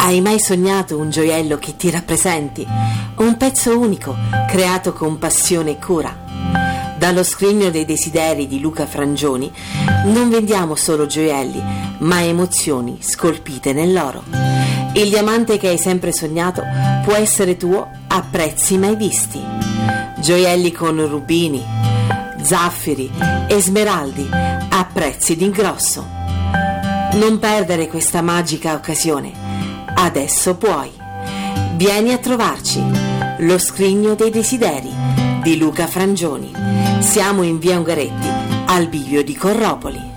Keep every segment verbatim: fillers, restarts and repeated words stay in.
Hai mai sognato un gioiello che ti rappresenti? Un pezzo unico, creato con passione e cura? Dallo Scrigno dei Desideri di Luca Frangioni non vendiamo solo gioielli, ma emozioni scolpite nell'oro. Il diamante che hai sempre sognato può essere tuo a prezzi mai visti. Gioielli con rubini, zaffiri e smeraldi a prezzi d'ingrosso. Non perdere questa magica occasione. Adesso puoi. Vieni a trovarci. Lo Scrigno dei Desideri di Luca Frangioni. Siamo in via Ungaretti, al bivio di Corropoli.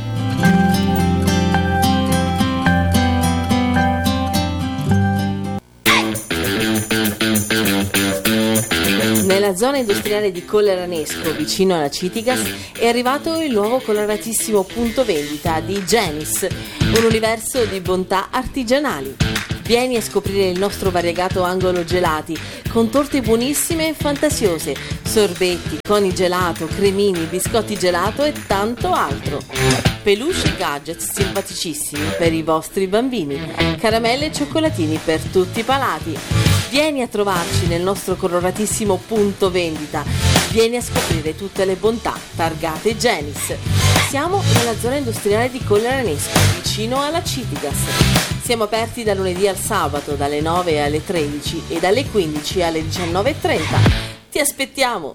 Nella zona industriale di Colleranesco, vicino alla Citigas, è arrivato il nuovo coloratissimo punto vendita di Genis, un universo di bontà artigianali. Vieni a scoprire il nostro variegato angolo gelati, con torte buonissime e fantasiose, sorbetti, coni gelato, cremini, biscotti gelato e tanto altro. Peluche e gadget simpaticissimi per i vostri bambini, caramelle e cioccolatini per tutti i palati. Vieni a trovarci nel nostro coloratissimo punto vendita. Vieni a scoprire tutte le bontà targate Genis. Siamo nella zona industriale di Colleranesco, vicino alla Citigas. Siamo aperti da lunedì al sabato, dalle nove alle tredici e dalle quindici alle diciannove e trenta. Ti aspettiamo!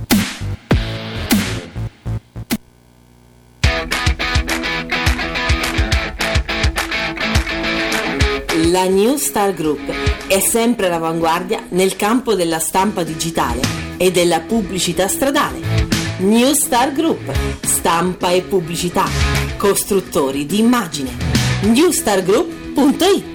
La New Star Group è sempre all'avanguardia nel campo della stampa digitale e della pubblicità stradale. New Star Group, stampa e pubblicità, costruttori di immagine. new star group punto it.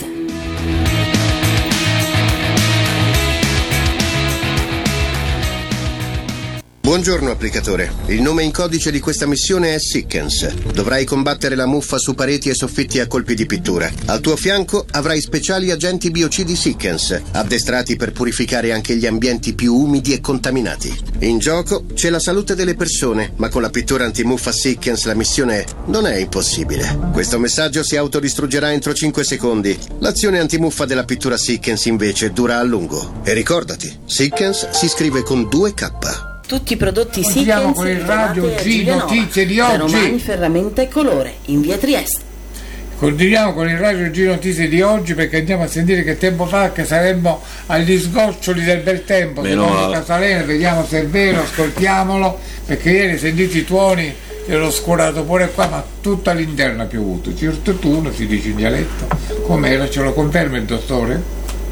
Buongiorno applicatore, il nome in codice di questa missione è Sickens. Dovrai combattere la muffa su pareti e soffitti a colpi di pittura. Al tuo fianco avrai speciali agenti biocidi Sickens, addestrati per purificare anche gli ambienti più umidi e contaminati. In gioco c'è la salute delle persone, ma con la pittura antimuffa Sickens la missione non è impossibile. Questo messaggio si autodistruggerà entro cinque secondi. L'azione antimuffa della pittura Sickens invece dura a lungo. E ricordati, Sickens si scrive con due K. Tutti i prodotti Continuiamo Sickens con il radio G Notizie di oggi. Romani, ferramenta e colore, in via Trieste. Continuiamo con il radio G Notizie di oggi, perché andiamo a sentire che tempo fa, che saremmo agli sgoccioli del bel tempo. Secondo Casalena, vediamo se è vero, ascoltiamolo, perché ieri sentite i tuoni dello scurato pure qua, ma tutto all'interno ha piovuto. Certo tu, si dice in dialetto. Com'era? Ce lo conferma il dottore?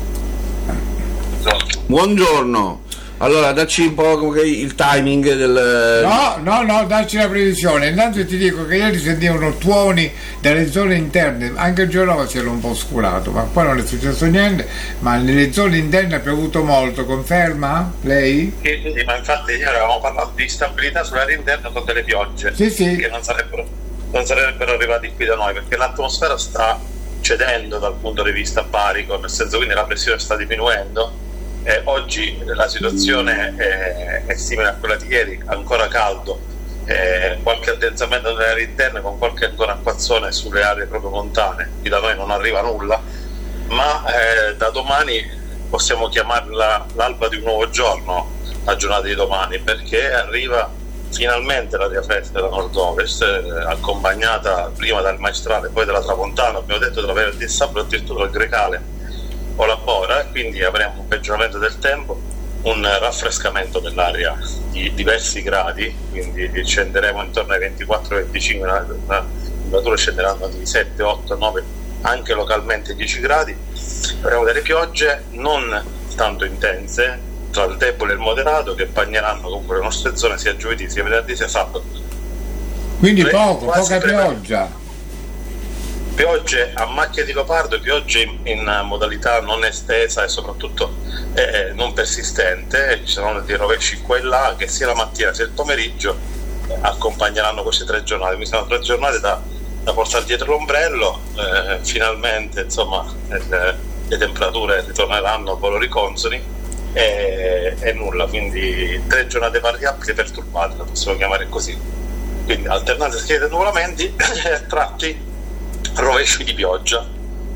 Buongiorno. Allora, dacci un po' il timing del... No, no, no, dacci la previsione. Intanto ti dico che ieri sentivano tuoni dalle zone interne, anche Genova si era un po' oscurato, ma poi non è successo niente, ma nelle zone interne ha piovuto molto, conferma? Lei? Sì, sì, ma infatti ieri avevamo parlato di stabilità sull'area interna con delle piogge, sì, sì, che non sarebbero, non sarebbero arrivati qui da noi, perché l'atmosfera sta cedendo dal punto di vista barico, nel senso, quindi la pressione sta diminuendo. Eh, oggi la situazione è, è simile a quella di ieri, ancora caldo, eh, qualche addensamento nelle aree interne con qualche ancora acquazzone sulle aree proprio montane. Qui da noi non arriva nulla, ma eh, da domani possiamo chiamarla l'alba di un nuovo giorno, la giornata di domani, perché arriva finalmente l'aria fresca da nord-ovest, eh, accompagnata prima dal maestrale, poi dalla tramontana, abbiamo detto della venerdì e sabato, addirittura dal grecale o la bora, quindi avremo un peggioramento del tempo, un raffrescamento dell'aria di diversi gradi, quindi scenderemo intorno ai ventiquattro venticinque, la temperatura scenderanno di sette, otto, nove, anche localmente dieci gradi. Avremo delle piogge non tanto intense, tra il debole e il moderato, che bagneranno comunque le nostre zone sia giovedì sia venerdì sia sabato. Quindi poco, poca pioggia. Piogge a macchia di leopardo, piogge in, in modalità non estesa e soprattutto eh, non persistente. Ci saranno dei rovesci qua e là che sia la mattina sia il pomeriggio eh, accompagneranno queste tre giornate. Quindi sono tre giornate da, da portare dietro l'ombrello. Eh, finalmente insomma eh, le temperature ritorneranno a valori consoni e, e nulla, quindi tre giornate variabili perturbate, la possiamo chiamare così. Quindi alternate schiede e nuvolamenti e a tratti rovesci di pioggia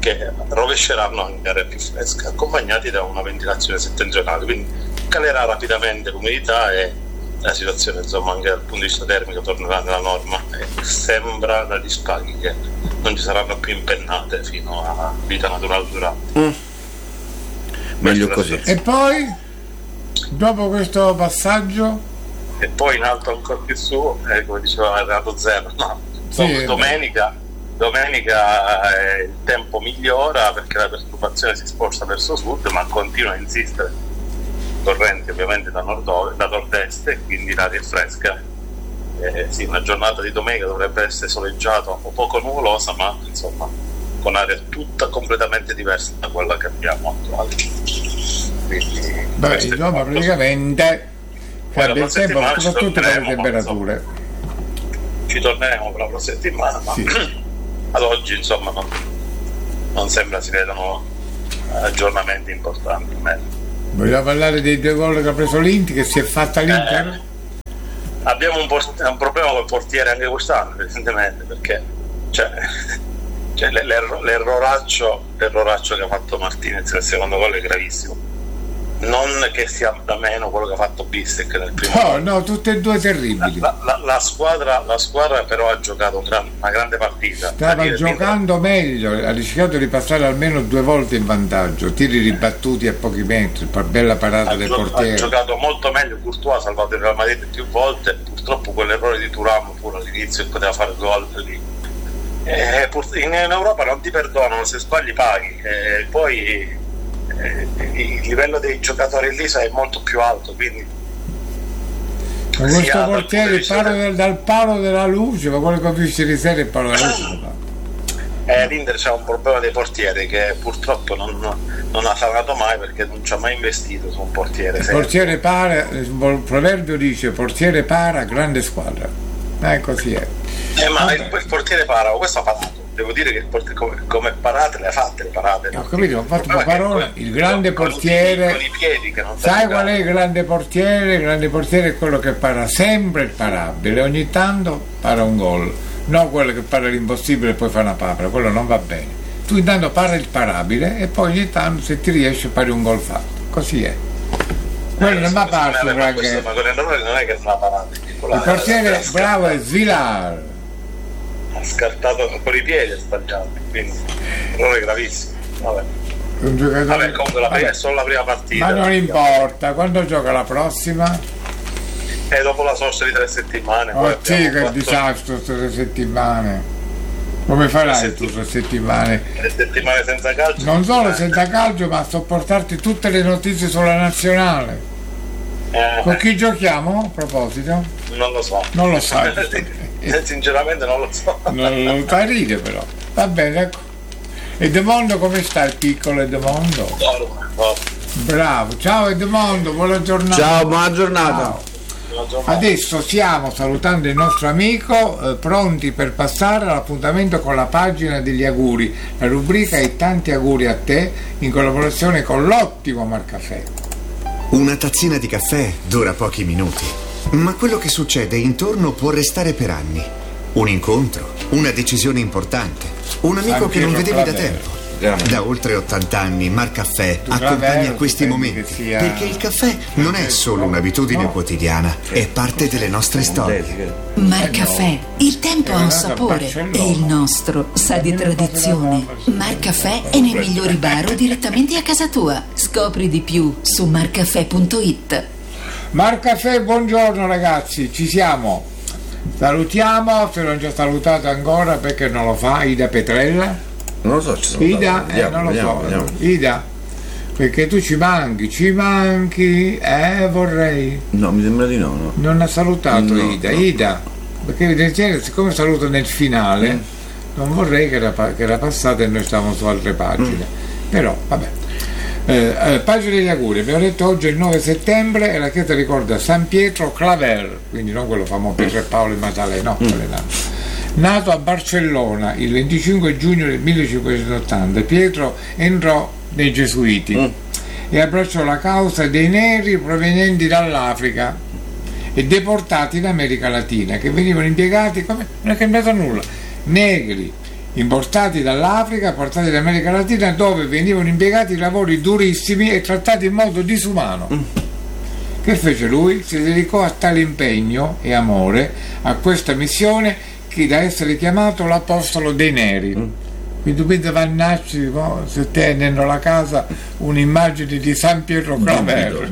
che rovesceranno anche aria più fresca, accompagnati da una ventilazione settentrionale, quindi calerà rapidamente l'umidità e la situazione, insomma, anche dal punto di vista termico tornerà nella norma e sembra dagli spaghi che non ci saranno più impennate fino a vita naturale durante. Mm. Meglio così. E poi, dopo questo passaggio, e poi in alto ancora più su, eh, come diceva Renato Zero, no, sì, domenica, domenica eh, il tempo migliora perché la perturbazione si sposta verso sud, ma continua a insistere correnti ovviamente da nord, da nord-est, e quindi l'aria è fresca. Eh, sì, una giornata di domenica dovrebbe essere soleggiata o poco nuvolosa, ma insomma con aria tutta completamente diversa da quella che abbiamo attuale. Quindi beh, insomma, praticamente cambia il tempo, soprattutto per le temperature. Insomma, ci torneremo per la prossima settimana, ma sì. Ad oggi insomma non, non sembra si vedano aggiornamenti importanti. Vogliamo parlare dei due gol che ha preso l'Inter, che si è fatta l'Inter? Eh, abbiamo un, port- un problema col portiere anche quest'anno, evidentemente, perché cioè, cioè, l'erro- l'erroraccio, l'erroraccio che ha fatto Martinez nel secondo gol è gravissimo. Non che sia da meno quello che ha fatto Bissek nel primo no, gol. No, tutte e due terribili. La, la, la, squadra, la squadra però ha giocato un gran, una grande partita. Stava giocando meglio, ha rischiato di passare almeno due volte in vantaggio, tiri ribattuti a pochi metri, per bella parata ha del gio- portiere. Ha giocato molto meglio, Courtois ha salvato il Real Madrid più volte, purtroppo quell'errore di Thuram pure all'inizio poteva fare gol lì. E in Europa non ti perdonano, se sbagli paghi, e poi il livello dei giocatori lì è molto più alto, quindi ma questo portiere palo del, dal palo della luce, ma quello che ho visto ieri sera è il palo della luce. eh, l'Inter c'ha un problema dei portieri che purtroppo non, non ha sanato mai, perché non ci ha mai investito su un portiere. Il portiere para, il proverbio dice portiere para, grande squadra, eh, così è. Eh, ma il, il portiere para, questo ha parato. Devo dire che il portiere, come, come parate le ha fatte le parate. Ho capito, ho fatto una parola, il grande con, portiere con i piedi che non sai qual è il grande portiere? Il grande portiere è quello che para sempre il parabile, ogni tanto para un gol, non quello che para l'impossibile e poi fa una papera, quello non va bene. Tu intanto para il parabile e poi ogni tanto, se ti riesce, pari un gol fatto, così è. Quello eh, non va parso, ma quell'errore non è che non ha parato. Il portiere bravo è Svilar, ha scartato con i piedi, ha sbagliato, quindi errore gravissimo. Vabbè, un giocatore... Vabbè comunque la prima, è solo la prima partita, ma non importa, quando gioca la prossima? E dopo la sosta di tre settimane. Oh sì, che quattro... disastro tre settimane. Come farai tre tu tre settimane? Tre settimane senza calcio? Non solo senza calcio, ma a sopportarti tutte le notizie sulla nazionale. Eh. Con chi giochiamo a proposito? Non lo so. Non lo sai. Sinceramente non lo so. Non lo fai ridere però. Va bene, ecco. E Demondo come sta il piccolo Edmondo? Oh. Bravo, ciao Edmondo, buona giornata. Ciao, buona giornata. Ciao. Adesso stiamo salutando il nostro amico, eh, pronti per passare all'appuntamento con la pagina degli auguri, la rubrica E tanti auguri a te, in collaborazione con l'ottimo Marcaffè. Una tazzina di caffè dura pochi minuti, ma quello che succede intorno può restare per anni. Un incontro, una decisione importante, un amico che non vedevi da tempo. Da oltre ottanta anni Marcaffè accompagna questi momenti, perché il caffè non è solo un'abitudine quotidiana, è parte delle nostre storie. Marcaffè, il tempo ha un sapore e il nostro sa di tradizione. Marcaffè è nei migliori bar o direttamente a casa tua. Scopri di più su marcaffè punto it. Marcaffè, buongiorno ragazzi, ci siamo. Salutiamo, se non ci ha salutato ancora perché non lo fa, Ida Petrella. Non lo so, ci sono Ida, eh, non lo vediamo, so, vediamo. Ida, perché tu ci manchi, ci manchi, eh, vorrei. No, mi sembra di no, no. Non ha salutato no, Ida, no. Ida, perché del genere, siccome saluto nel finale, mm. non vorrei che era, che era passata e noi stavamo su altre pagine, mm. però, vabbè. Eh, eh, pagina degli auguri, abbiamo detto oggi è il nove settembre e la chiesa ricorda San Pietro Claver, quindi non quello famoso Pietro e Paolo e Maddalena, no, mm. Nato a Barcellona il venticinque giugno del millecinquecentottanta, Pietro entrò nei Gesuiti mm. e abbracciò la causa dei neri provenienti dall'Africa e deportati in America Latina, che venivano impiegati come non è cambiato nulla, negri, importati dall'Africa, portati dall'America Latina, dove venivano impiegati lavori durissimi e trattati in modo disumano. Mm. Che fece lui? Si dedicò a tale impegno e amore a questa missione che da essere chiamato l'Apostolo dei Neri. Mm. Quindi tu pensi Vannacci, no? Se tenendo la casa un'immagine di San Pietro Claver.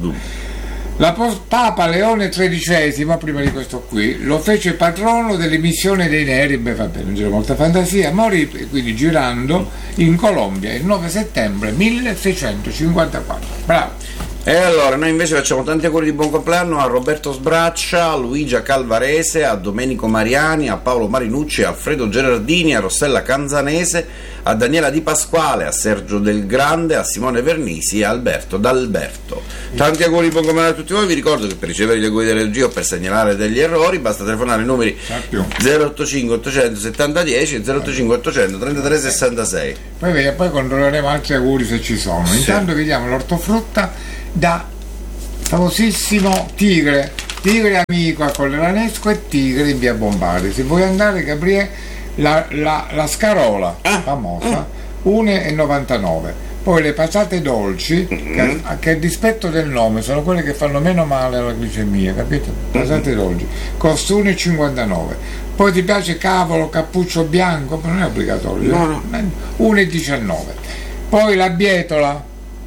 La Papa Leone tredicesimo, prima di questo qui, lo fece patrono delle missioni dei Neri. Beh, vabbè, non c'era molta fantasia. Morì quindi girando in Colombia il nove settembre milleseicentocinquantaquattro. Bravo. E allora noi invece facciamo tanti auguri di buon compleanno a Roberto Sbraccia, a Luigia Calvarese, a Domenico Mariani, a Paolo Marinucci, a Alfredo Gerardini, a Rossella Canzanese, a Daniela Di Pasquale, a Sergio Del Grande, a Simone Vernisi e a Alberto D'Alberto. Tanti auguri di buon compleanno a tutti voi. Vi ricordo che per ricevere gli auguri della regia o per segnalare degli errori basta telefonare i numeri zero ottocinque ottocentosettanta dieci e zero ottocinque ottocento trentatré sessantasei. Poi, vedi, poi controlleremo altri auguri se ci sono. Sì. Intanto vediamo l'ortofrutta da famosissimo Tigre, Tigre amico a Colleranesco e Tigre in via Bombari. Se vuoi andare, Gabriele, la, la, la Scarola ah, famosa, ah. uno e novantanove. Poi le patate dolci, mm-hmm. che, che a dispetto del nome sono quelle che fanno meno male alla glicemia, capito? Patate mm-hmm. dolci, costa uno e cinquantanove. Poi ti piace cavolo, cappuccio bianco, ma non è obbligatorio, no, no. uno e diciannove. Poi la bietola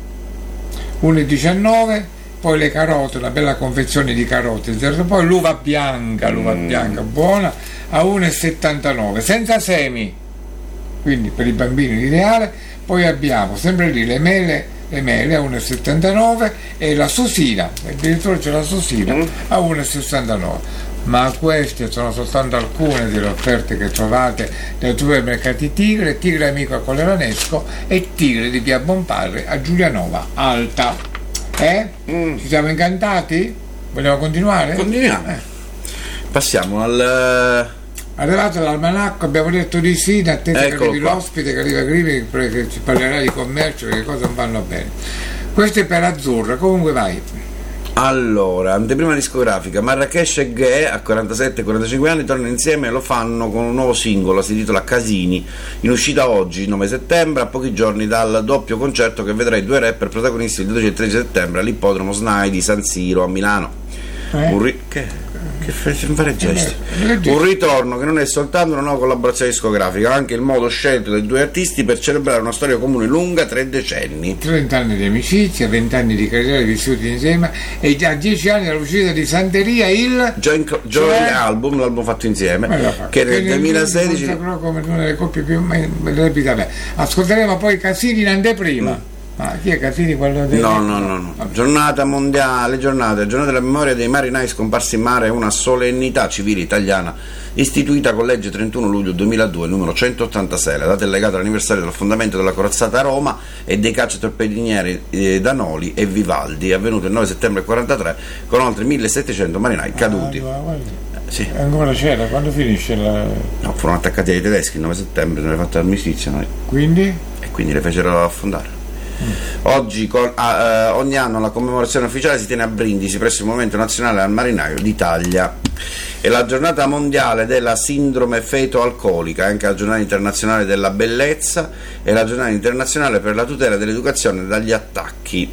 uno e diciannove, poi le carote, una bella confezione di carote, poi l'uva bianca, l'uva mm. bianca buona a uno e settantanove, senza semi, quindi per i bambini l'ideale. Poi abbiamo sempre lì le mele, le mele a uno e settantanove e la susina, addirittura c'è la susina mm. a uno e sessantanove. Ma queste sono soltanto alcune delle offerte che trovate nei supermercati Tigre, Tigre amico a Colleranesco e Tigre di via Bompare a Giulianova Alta. Eh? Mm. Ci siamo incantati? Vogliamo continuare? Continuiamo. Eh. Passiamo al... Arrivato l'almanacco, abbiamo detto di sì, in attesa ecco che arrivi qua. L'ospite, che arriva Grivi, che ci parlerà di commercio, che cose non vanno bene. Questo è per Azzurra, comunque vai. Allora, anteprima discografica, Marrakesh e Ghe a quarantasette quarantacinque anni tornano insieme e lo fanno con un nuovo singolo, si intitola Casini, in uscita oggi, nove settembre, a pochi giorni dal doppio concerto che vedrà i due rapper protagonisti il dodici e tredici settembre all'ippodromo SNAI di San Siro a Milano. Eh? Un ri- che? Che fare gesti. Un ritorno che non è soltanto una nuova collaborazione discografica, ma anche il modo scelto dai due artisti per celebrare una storia comune lunga tre decenni. trenta anni di amicizia, venti anni di carriera vissuti insieme e già dieci anni dall'uscita di Santeria, il Joint, joint cioè, album, l'album fatto insieme, che nel duemilasedici come una delle coppie più repite. Ascolteremo poi Casini in anteprima. Mm. Ah, chi è Casini? Quello del... No, no, no, no. Giornata mondiale, giornata, giornata della memoria dei marinai scomparsi in mare è una solennità civile italiana istituita con legge trentuno luglio duemiladue numero centottantasei. La data è legata all'anniversario dell'affondamento della corazzata Roma e dei cacciatorpedinieri eh, Danoli e Vivaldi, avvenuto il nove settembre quarantatré con oltre millesettecento marinai caduti. Ah, sì. Ancora c'era, quando finisce la... No, furono attaccati ai tedeschi il nove settembre, non è fatta l'armistizio noi. Quindi? E quindi le fecero affondare. Oggi con, ah, eh, ogni anno la commemorazione ufficiale si tiene a Brindisi presso il Movimento Nazionale al Marinaio d'Italia. È la giornata mondiale della sindrome feto-alcolica, anche la giornata internazionale della bellezza e la giornata internazionale per la tutela dell'educazione dagli attacchi.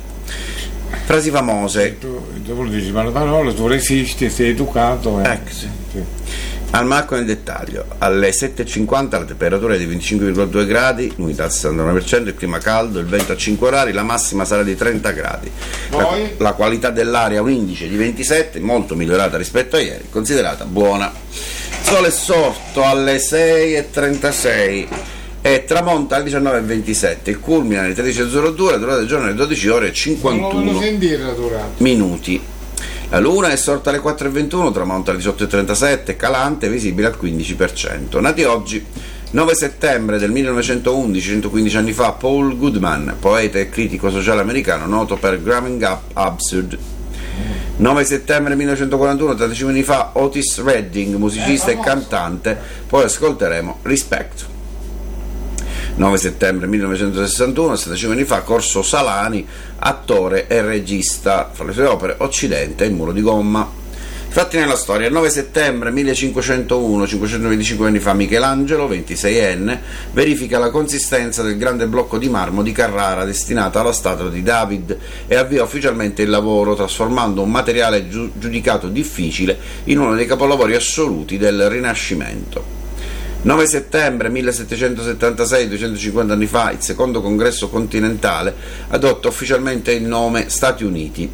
Frasi famose. Tu, tu dici ma la parola, tu resisti, sei educato. Eh. Ecco, sì. Sì. Almanacco nel dettaglio, alle sette e cinquanta la temperatura è di venticinque virgola due gradi, l'umidità al sessantanove per cento, il clima caldo, il vento a cinque orari, la massima sarà di trenta gradi. La, la qualità dell'aria un indice di ventisette, molto migliorata rispetto a ieri, considerata buona. Sole è sorto alle sei e trentasei e tramonta alle diciannove e ventisette, il culmine alle tredici e zero due, la durata del giorno alle dodici ore e cinquantuno minuti. La luna è sorta alle quattro e ventuno, tramonta alle diciotto e trentasette, calante, visibile al quindici per cento. Nati oggi, nove settembre del millenovecentoundici, centoquindici anni fa, Paul Goodman, poeta e critico sociale americano, noto per Growing Up Absurd. nove settembre millenovecentoquarantuno, trentacinque anni fa, Otis Redding, musicista e cantante, poi ascolteremo Respect. nove settembre millenovecentosessantuno, settantacinque anni fa, Corso Salani, attore e regista, fra le sue opere Occidente e Il muro di gomma. Fatti nella storia: il nove settembre millecinquecentouno, cinquecentoventicinque anni fa, Michelangelo, ventiseienne, verifica la consistenza del grande blocco di marmo di Carrara destinato alla statua di David e avvia ufficialmente il lavoro, trasformando un materiale giu- giudicato difficile in uno dei capolavori assoluti del Rinascimento. nove settembre millesettecentosettantasei, duecentocinquanta anni fa, il secondo congresso continentale adotta ufficialmente il nome Stati Uniti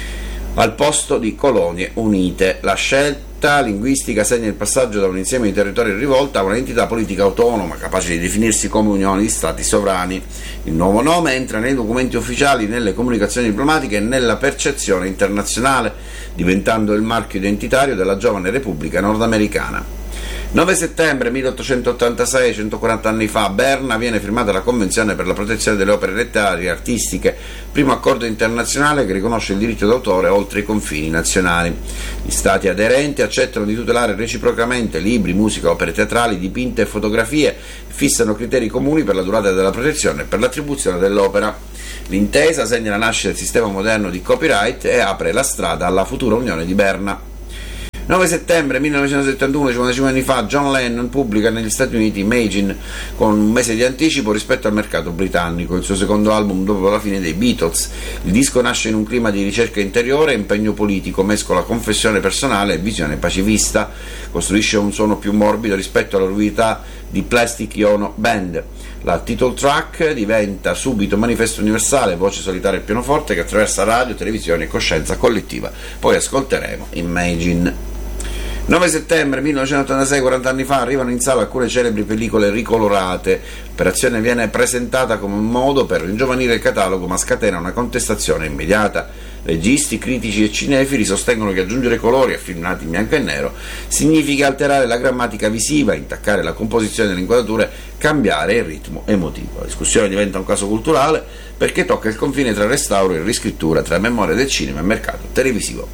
al posto di Colonie Unite. La scelta linguistica segna il passaggio da un insieme di territori in rivolta a un'entità politica autonoma capace di definirsi come unione di stati sovrani. Il nuovo nome entra nei documenti ufficiali, nelle comunicazioni diplomatiche e nella percezione internazionale, diventando il marchio identitario della giovane Repubblica nordamericana. nove settembre milleottocentottantasei, centoquaranta anni fa, a Berna viene firmata la Convenzione per la protezione delle opere letterarie e artistiche, primo accordo internazionale che riconosce il diritto d'autore oltre i confini nazionali. Gli Stati aderenti accettano di tutelare reciprocamente libri, musica, opere teatrali, dipinte e fotografie, fissano criteri comuni per la durata della protezione e per l'attribuzione dell'opera. L'intesa segna la nascita del sistema moderno di copyright e apre la strada alla futura Unione di Berna. nove settembre millenovecentosettantuno, cinquantacinque anni fa, John Lennon pubblica negli Stati Uniti Imagine con un mese di anticipo rispetto al mercato britannico, il suo secondo album dopo la fine dei Beatles. Il disco nasce in un clima di ricerca interiore e impegno politico, mescola confessione personale e visione pacifista, costruisce un suono più morbido rispetto alla ruvità di Plastic Ono Band. La title track diventa subito manifesto universale, voce solitaria e pianoforte che attraversa radio, televisione e coscienza collettiva. Poi ascolteremo Imagine. nove settembre millenovecentottantasei, quaranta anni fa, arrivano in sala alcune celebri pellicole ricolorate. L'operazione viene presentata come un modo per ringiovanire il catalogo, ma scatena una contestazione immediata. Registi, critici e cinefili sostengono che aggiungere colori a film nati in bianco e nero significa alterare la grammatica visiva, intaccare la composizione delle inquadrature, cambiare il ritmo emotivo. La discussione diventa un caso culturale perché tocca il confine tra restauro e riscrittura, tra memoria del cinema e mercato televisivo.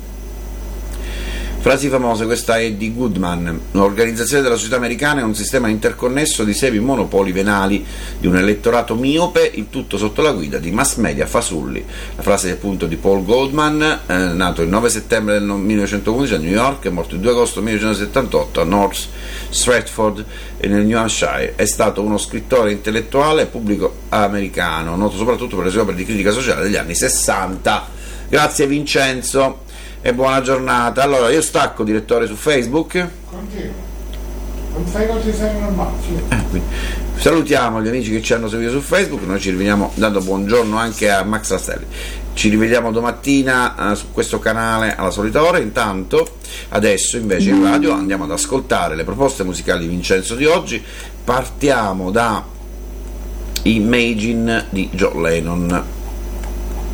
Frasi famose, questa è di Goodman. L'organizzazione della società americana è un sistema interconnesso di semi monopoli venali, di un elettorato miope, il tutto sotto la guida di mass media fasulli. La frase è appunto di Paul Goldman, eh, nato il nove settembre del millenovecentoundici a New York e morto il due agosto millenovecentosettantotto a North Stratford nel New Hampshire. È stato uno scrittore intellettuale e pubblico americano, noto soprattutto per le sue opere di critica sociale degli anni sessanta. Grazie Vincenzo e buona giornata. Allora io stacco, direttore, su Facebook. Continua. Non fai cose servono al massimo. Eh, salutiamo gli amici che ci hanno seguito su Facebook. Noi ci rivediamo, dando buongiorno anche a Max Rastelli. Ci rivediamo domattina eh, su questo canale alla solita ora. Intanto adesso invece in radio andiamo ad ascoltare le proposte musicali di Vincenzo di oggi. Partiamo da Imagine di John Lennon.